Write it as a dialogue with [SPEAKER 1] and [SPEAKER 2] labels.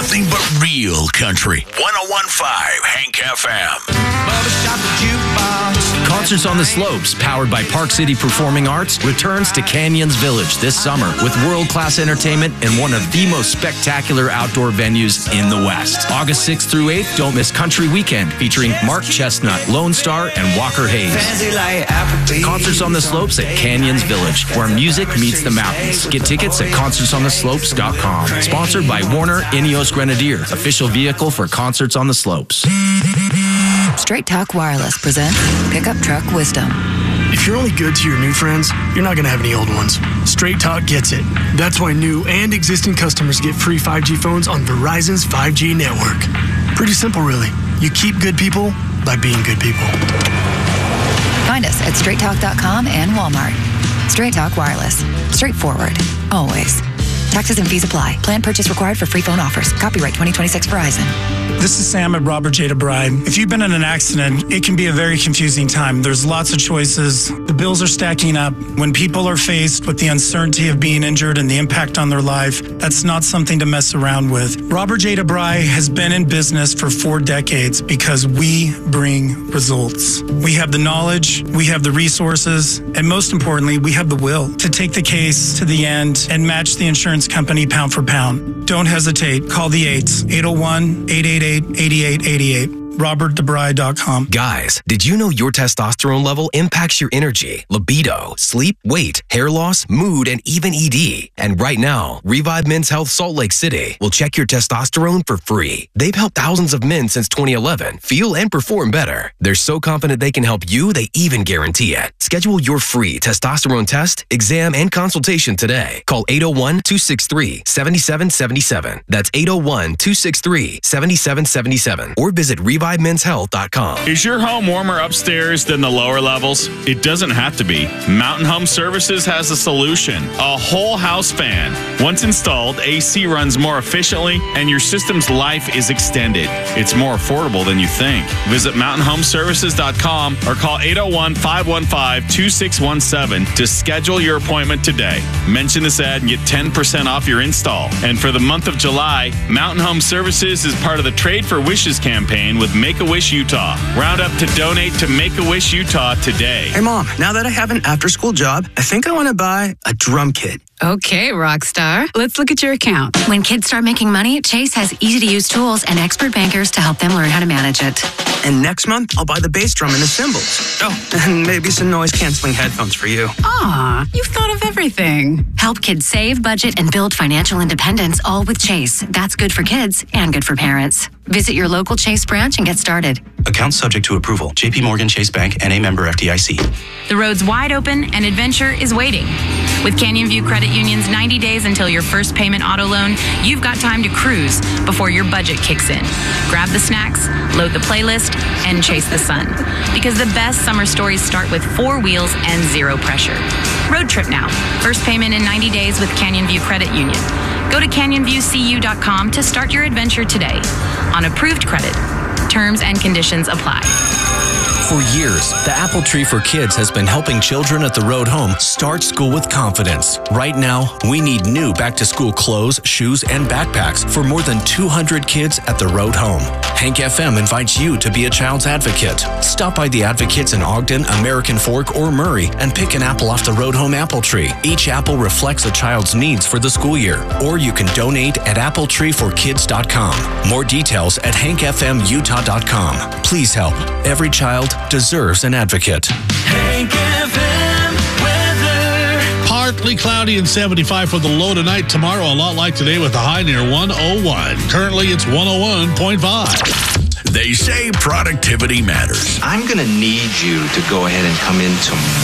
[SPEAKER 1] nothing but real country. 101.5 Hank FM.
[SPEAKER 2] Concerts on the Slopes, powered by Park City Performing Arts, returns to Canyons Village this summer with world-class entertainment and one of the most spectacular outdoor venues in the West. August 6th through 8th, don't miss Country Weekend, featuring Mark Chestnut, Lone Star, and Walker Hayes. Concerts on the Slopes at Canyons Village, where music meets the mountains. Get tickets at concertsontheslopes.com. Sponsored by Warner Ineos Grenadier, official vehicle for Concerts on the Slopes.
[SPEAKER 3] Straight Talk Wireless presents Pickup Truck Wisdom.
[SPEAKER 4] If you're only good to your new friends, you're not going to have any old ones. Straight Talk gets it. That's why new and existing customers get free 5G phones on Verizon's 5G network. Pretty simple, really. You keep good people by being good people.
[SPEAKER 3] Find us at straighttalk.com and Walmart. Straight Talk Wireless. Straightforward. Always. Taxes and fees apply. Plan purchase required for free phone offers. Copyright 2026 Verizon.
[SPEAKER 5] This is Sam at Robert J. DeBry. If you've been in an accident, it can be a very confusing time. There's lots of choices. The bills are stacking up. When people are faced with the uncertainty of being injured and the impact on their life, that's not something to mess around with. Robert J. DeBry has been in business for 4 decades because we bring results. We have the knowledge, we have the resources, and most importantly, we have the will to take the case to the end and match the insurance company pound for pound. Don't hesitate. Call the 8s, 801-888-8888. RobertDeBry.com.
[SPEAKER 6] Guys, did you know your testosterone level impacts your energy, libido, sleep, weight, hair loss, mood, and even ED? And right now, Revive Men's Health Salt Lake City will check your testosterone for free. They've helped thousands of men since 2011 feel and perform better. They're so confident they can help you, they even guarantee it. Schedule your free testosterone test, exam, and consultation today. Call 801-263-7777. That's 801-263-7777. Or visit ReviveMen'sHealth.com.
[SPEAKER 7] Is your home warmer upstairs than the lower levels? It doesn't have to be. Mountain Home Services has a solution. A whole house fan. Once installed, AC runs more efficiently and your system's life is extended. It's more affordable than you think. Visit MountainHomeServices.com or call 801-515-2617 to schedule your appointment today. Mention this ad and get 10% off your install. And for the month of July, Mountain Home Services is part of the Trade for Wishes campaign with Make-A-Wish Utah. Round up to donate to Make-A-Wish Utah today.
[SPEAKER 8] Hey, Mom, now that I have an after-school job, I think I want to buy a drum kit.
[SPEAKER 9] Okay, Rockstar. Let's look at your account.
[SPEAKER 10] When kids start making money, Chase has easy-to-use tools and expert bankers to help them learn how to manage it.
[SPEAKER 8] And next month, I'll buy the bass drum and the cymbals. Oh, and maybe some noise-canceling headphones for you.
[SPEAKER 9] Aw, you've thought of everything.
[SPEAKER 10] Help kids save, budget, and build financial independence, all with Chase. That's good for kids and good for parents. Visit your local Chase branch and get started.
[SPEAKER 11] Account subject to approval. JP Morgan Chase Bank, N.A. member FDIC.
[SPEAKER 12] The road's wide open and adventure is waiting. With Canyon View Credit Union's 90 days until your first payment auto loan, you've got time to cruise before your budget kicks in. Grab the snacks, load the playlist, and chase the sun. Because the best summer stories start with 4 wheels and 0 pressure. Road trip now. First payment in 90 days with Canyon View Credit Union. Go to canyonviewcu.com to start your adventure today. On approved credit. Terms and conditions apply.
[SPEAKER 2] For years, the Apple Tree for Kids has been helping children at the road home start school with confidence. Right now, we need new back-to-school clothes, shoes, and backpacks for more than 200 kids at the road home. Hank FM invites you to be a child's advocate. Stop by the Advocates in Ogden, American Fork, or Murray and pick an apple off the road home apple tree. Each apple reflects a child's needs for the school year. Or you can donate at appletreeforkids.com. More details at hankfmutah.com. Please help. Every child deserves an advocate.
[SPEAKER 13] Hank FM weather.
[SPEAKER 14] Partly cloudy and 75 for the low tonight. Tomorrow, a lot like today with a high near 101. Currently, it's 101.5.
[SPEAKER 1] They say productivity matters.
[SPEAKER 15] I'm going to need you to go ahead and come in tomorrow.